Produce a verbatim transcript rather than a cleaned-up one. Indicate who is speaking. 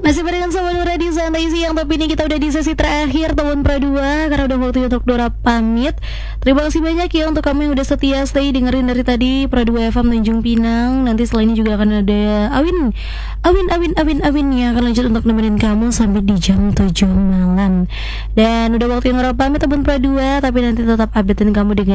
Speaker 1: Masih barengan sama Nura di Santai Siang, tapi ini kita udah di sesi terakhir tahun Pradua, karena udah waktunya untuk Nura pamit. Terima kasih banyak ya untuk kamu yang udah setia stay dengerin dari tadi Pradua F M Tanjung Pinang. Nanti setelah ini juga akan ada Awin Awin Awin Awin Awin yang akan lanjut untuk nemenin kamu sampai di jam tujuh malam. Dan udah waktunya Nura pamit tahun Pradua, tapi nanti tetap updatein kamu dengan